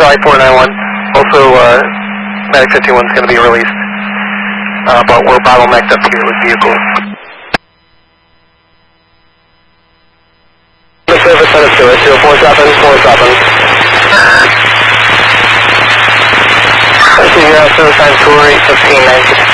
Charlie 491. Also, Medic 51 is going to be released, but we're bottlenecked up here with vehicles. The service send us to us, 04747. I see you have service time 2 8 15 19.